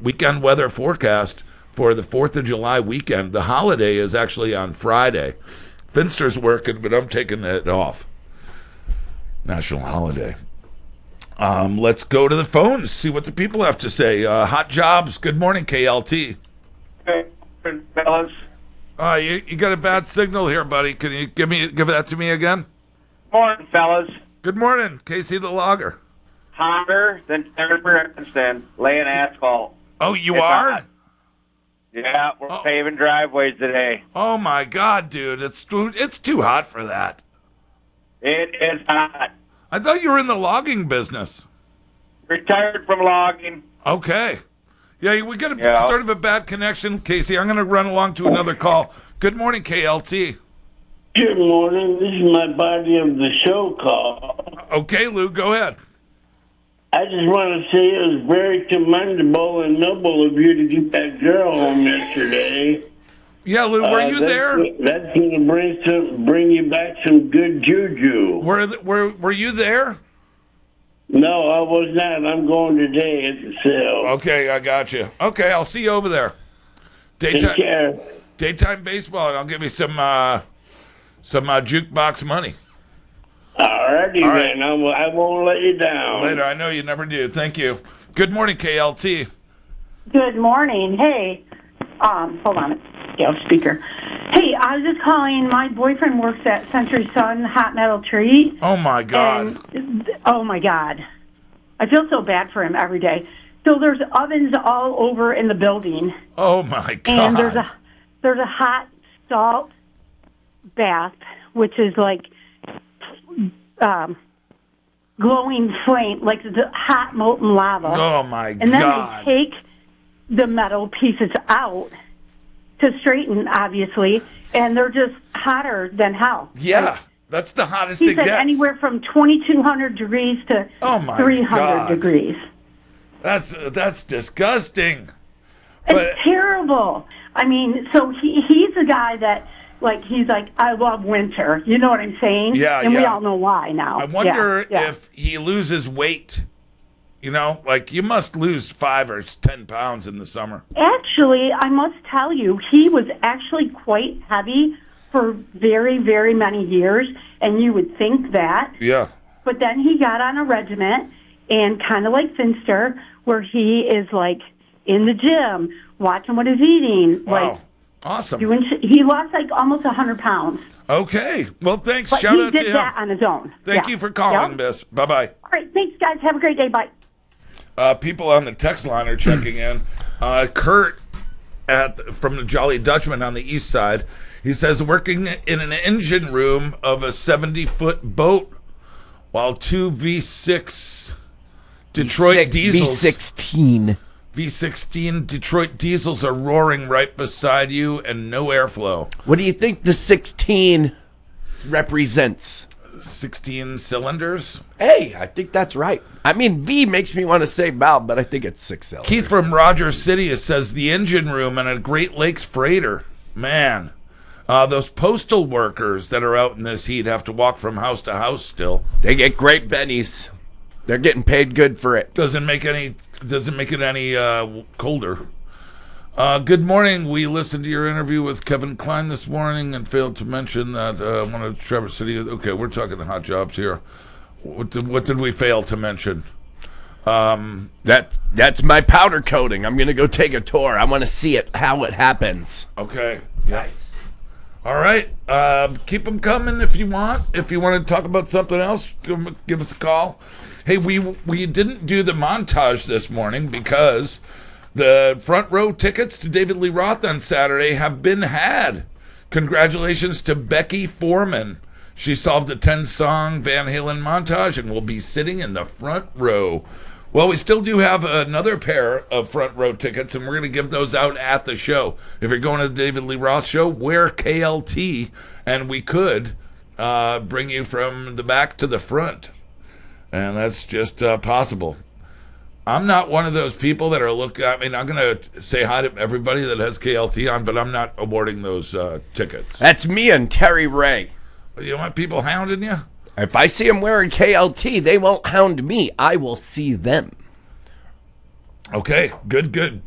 weekend weather forecast for the 4th of July weekend. The holiday is actually on Friday. Finster's working, but I'm taking it off. National holiday. Let's go to the phones, see what the people have to say. Hot Jobs, good morning, KLT. Hey, fellas. You got a bad signal here, buddy. Can you give that to me again? Morning, fellas. Good morning, Casey the Logger. Hotter than Princeton, laying asphalt. Oh, you It's are? hot. Yeah, we're paving driveways today. Oh my God, dude! It's too hot for that. It is hot. I thought you were in the logging business. Retired from logging. Okay. Yeah, we got sort of a bad connection, Casey. I'm going to run along to another call. Good morning, KLT. Good morning. This is my body of the show call. Okay, Lou, go ahead. I just want to say it was very commendable and noble of you to get that girl home yesterday. Yeah, Lou, were you there? That's going to bring you back some good juju. Were you there? No, I was not. I'm going today at the sale. Okay, I got you. Okay, I'll see you over there. Take care. Daytime baseball, and I'll give you some jukebox money. Alrighty, All right. then. I won't let you down. Later. I know you never do. Thank you. Good morning, KLT. Good morning. Hey, hold on. Yeah, speaker. Hey, I was just calling. My boyfriend works at Century Sun Hot Metal Treat. Oh, my God. Oh, my God. I feel so bad for him every day. So there's ovens all over in the building. Oh, my God. And there's a hot salt bath, which is like glowing flame, like the hot molten lava. Oh, my God. And then they take the metal pieces out to straighten, obviously, and they're just hotter than hell. Yeah, that's the hottest he it said gets. Anywhere from 2,200 degrees to 300 degrees. That's disgusting. It's terrible. I mean, so he's a guy that, like, he's like, I love winter. You know what I'm saying? Yeah, and we all know why now. I wonder if he loses weight. You know, like, you must lose 5 or 10 pounds in the summer. Actually, I must tell you, he was actually quite heavy for very, very many years, and you would think that. Yeah. But then he got on a regiment, and kind of like Finster, where he is, like, in the gym, watching what he's eating. Wow. Like, awesome. He lost, like, almost 100 pounds. Okay. Well, thanks. But Shout he out to him. did that on his own. Thank you for calling, Miss. Bye-bye. All right. Thanks, guys. Have a great day. Bye. People on the text line are checking in. Kurt from the Jolly Dutchman on the east side, he says, working in an engine room of a 70-foot boat while two V6 Detroit diesels. V16 Detroit diesels are roaring right beside you and no airflow. What do you think the 16 represents? 16 cylinders? Hey, I think that's right. I mean, V makes me want to say valve, but I think it's 6 cylinders. Keith from Rogers City says the engine room in a Great Lakes freighter. Man, those postal workers that are out in this heat have to walk from house to house still. They get great bennies. They're getting paid good for it. Doesn't make it any colder. Good morning. We listened to your interview with Kevin Klein this morning and failed to mention that one of Traverse City. Okay, we're talking hot jobs here. What did we fail to mention? That's my powder coating. I'm gonna go take a tour. I want to see it, how it happens. Okay. Nice. All right. Keep them coming if you want. If you want to talk about something else, give us a call. Hey, we didn't do the montage this morning because the front row tickets to David Lee Roth on Saturday have been had. Congratulations to Becky Foreman. She solved the 10-song Van Halen montage and will be sitting in the front row. Well, we still do have another pair of front row tickets, and we're going to give those out at the show. If you're going to the David Lee Roth show, wear KLT, and we could bring you from the back to the front. And that's just possible. I'm not one of those people that are I'm going to say hi to everybody that has KLT on, but I'm not awarding those tickets. That's me and Terry Ray. You don't want people hounding you? If I see them wearing KLT, they won't hound me. I will see them. Okay, good.